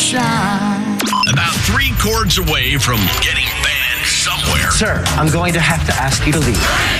shine. About 3 chords away from getting banned somewhere. Sir, I'm going to have to ask you to leave.